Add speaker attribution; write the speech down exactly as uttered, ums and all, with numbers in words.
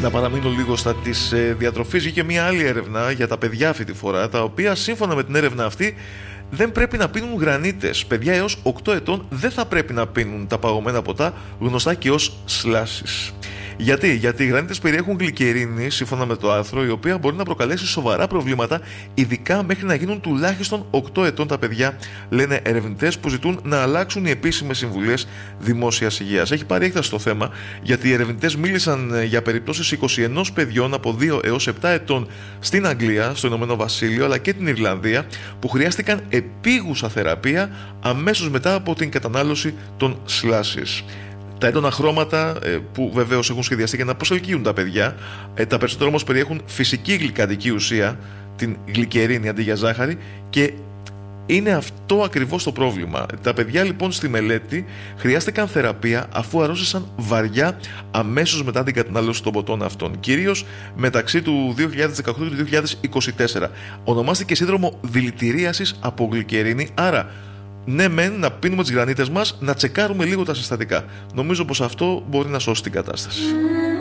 Speaker 1: Να παραμείνω λίγο στα της ε, διατροφής. Βγήκε μια άλλη έρευνα για τα παιδιά αυτή τη φορά, τα οποία σύμφωνα με την έρευνα αυτή δεν πρέπει να πίνουν γρανίτες. Παιδιά έως οκτώ ετών δεν θα πρέπει να πίνουν τα παγωμένα ποτά, γνωστά και ως σλάσις. Γιατί? Γιατί οι γρανίτες περιέχουν γλυκερίνη, σύμφωνα με το άρθρο, η οποία μπορεί να προκαλέσει σοβαρά προβλήματα, ειδικά μέχρι να γίνουν τουλάχιστον οκτώ ετών τα παιδιά, λένε ερευνητές που ζητούν να αλλάξουν οι επίσημες συμβουλές δημόσιας υγείας. Έχει πάρει έκταση το θέμα, γιατί οι ερευνητές μίλησαν για περιπτώσεις είκοσι ένα παιδιών από δύο έως επτά ετών στην Αγγλία, στο Ηνωμένο Βασίλειο αλλά και την Ιρλανδία, που χρειάστηκαν επίγουσα θεραπεία αμέσως μετά από την κατανάλωση των σλάσις. Τα έντονα χρώματα, που βεβαίως έχουν σχεδιαστεί για να προσελκύουν τα παιδιά, τα περισσότερα όμως περιέχουν φυσική γλυκαντική ουσία, την γλυκερίνη αντί για ζάχαρη, και είναι αυτό ακριβώς το πρόβλημα. Τα παιδιά λοιπόν στη μελέτη χρειάστηκαν θεραπεία αφού αρρώστησαν βαριά αμέσως μετά την κατανάλωση των ποτών αυτών, κυρίως μεταξύ του δύο χιλιάδες δεκαοκτώ και του δύο χιλιάδες είκοσι τέσσερα. Ονομάστηκε σύνδρομο δηλητηρίασης από γλυκερίνη, άρα ναι μεν να πίνουμε τις γρανίτες μας, να τσεκάρουμε λίγο τα συστατικά. Νομίζω πως αυτό μπορεί να σώσει την κατάσταση.